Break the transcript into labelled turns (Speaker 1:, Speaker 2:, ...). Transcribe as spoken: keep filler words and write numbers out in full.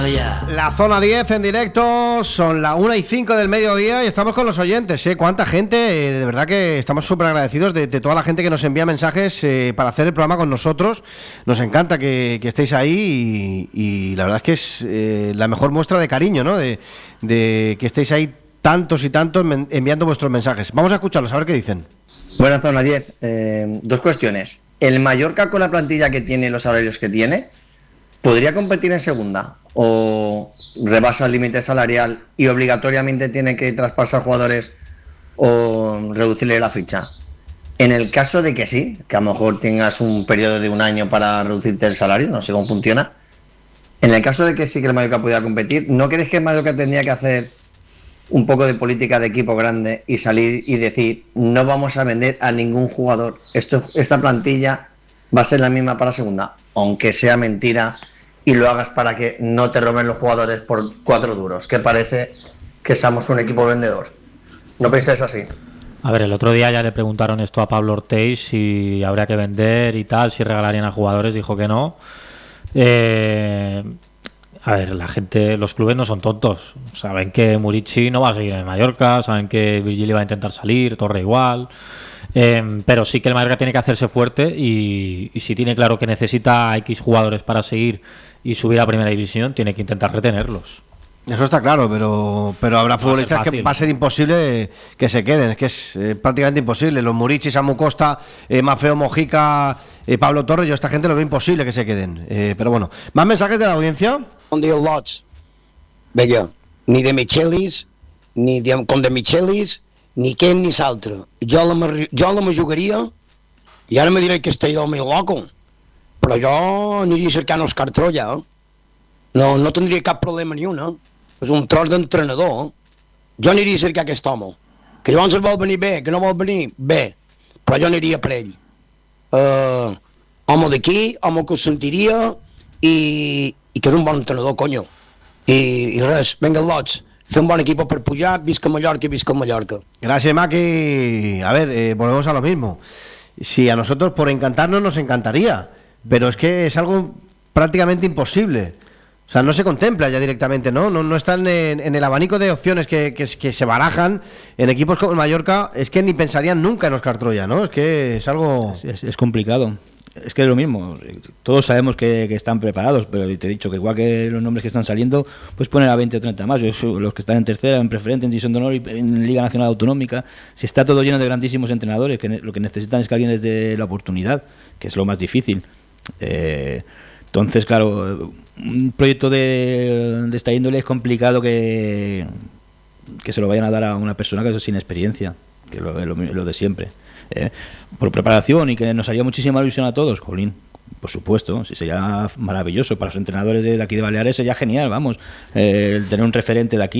Speaker 1: La zona diez en directo, son la una y cinco del mediodía y estamos con los oyentes, ¿eh? Cuánta gente, eh, de verdad que estamos súper agradecidos de, de toda la gente que nos envía mensajes eh, para hacer el programa con nosotros. Nos encanta que, que estéis ahí y, y la verdad es que es eh, la mejor muestra de cariño, ¿no? De, de que estéis ahí tantos y tantos men- enviando vuestros mensajes. Vamos a escucharlos, a ver qué dicen.
Speaker 2: Buenas, zona diez. Eh, dos cuestiones. ¿El Mallorca, con la plantilla que tiene y los salarios que tiene, podría competir en segunda? ¿O rebasa el límite salarial y obligatoriamente tiene que traspasar jugadores o reducirle la ficha? En el caso de que sí, que a lo mejor tengas un periodo de un año para reducirte el salario, no sé cómo funciona. En el caso de que sí que el Mallorca pudiera competir, ¿no crees que el Mallorca tendría que hacer un poco de política de equipo grande y salir y decir, no vamos a vender a ningún jugador, esto, esta plantilla va a ser la misma para segunda, aunque sea mentira, y lo hagas para que no te roben los jugadores por cuatro duros, que parece que somos un equipo vendedor? ¿No pensáis así?
Speaker 3: A ver, el otro día ya le preguntaron esto a Pablo Orteix, si habría que vender y tal, si regalarían a jugadores, dijo que no. Eh, a ver, la gente, los clubes no son tontos, saben que Murici no va a seguir en Mallorca, saben que Virgili va a intentar salir, Torre igual, eh, pero sí que el Mallorca tiene que hacerse fuerte y, y si tiene claro que necesita X jugadores para seguir y subir a primera división, tiene que intentar retenerlos.
Speaker 1: Eso está claro, pero pero habrá futbolistas que va a ser imposible que se queden, es que es eh, prácticamente imposible. Los Murici, Samu Costa, eh, Mafeo Mojica, eh, Pablo Torres, yo a esta gente lo veo imposible que se queden. Eh, pero bueno, ¿más mensajes de la audiencia?
Speaker 4: Un dia lots, veia, ni de Michelis, ni de, com de Michelis, ni Ken ni s'altre. Jo la, jo la me jugaria, i ara me diré que estic el meu loco, però jo aniria cercant Òscar Troya, eh? No, no tindria cap problema ni una. És un tros d'entrenador. Jo aniria a cercar aquest home. Que llavors el vol venir bé, que no vol venir bé, però jo aniria per ell. Uh, home d'aquí, home que ho sentiria i, i que és un bon entrenador, conyo. I, i res, venga lots, fer un bon equip per pujar, visca Mallorca y visca Mallorca.
Speaker 1: Gracias, Maki. A ver, eh, volvemos a lo mismo. Si a nosotros por encantarnos nos encantaría, pero es que es algo prácticamente imposible. O sea, no se contempla ya directamente, ¿no? No, no están en, en el abanico de opciones que, que, que se barajan en equipos como el Mallorca, es que ni pensarían nunca en Óscar Troya, ¿no? Es que es algo...
Speaker 5: Es, es, es complicado. Es que es lo mismo. Todos sabemos que, que están preparados, pero te he dicho que igual que los nombres que están saliendo, pues poner a veinte o treinta más. Los que están en tercera, en preferente, en división de honor y en Liga Nacional Autonómica. Si está todo lleno de grandísimos entrenadores, que lo que necesitan es que alguien les dé la oportunidad, que es lo más difícil. Eh, entonces, claro, un proyecto de, de esta índole es complicado que, que se lo vayan a dar a una persona que es sin experiencia, que es lo, lo, lo de siempre. Eh, por preparación y que nos haría muchísima ilusión a todos, Jolín, por supuesto, sí, sería maravilloso para los entrenadores de aquí de Baleares, sería genial, vamos, eh, el tener un referente de aquí.